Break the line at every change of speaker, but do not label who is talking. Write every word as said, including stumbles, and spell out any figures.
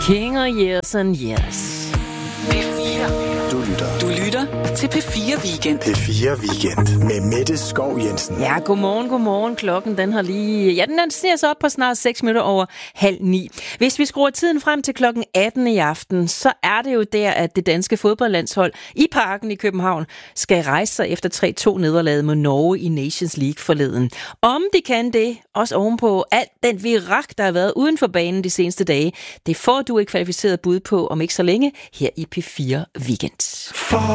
King og Years and Years.
P fire. Du lytter. Du lytter til P fire Weekend.
P fire Weekend med Mette Skov Jensen.
Ja, godmorgen, godmorgen. Klokken den har lige... Ja, den ser sig op på snart seks minutter over halv ni. Hvis vi skruer tiden frem til klokken atten i aften, så er det jo der, at det danske fodboldlandshold i Parken i København skal rejse sig efter tre to nederlaget mod Norge i Nations League forleden. Om de kan det, også ovenpå alt den virak, der har været uden for banen de seneste dage, det får du et kvalificeret bud på om ikke så længe her i P fire Weekend.
For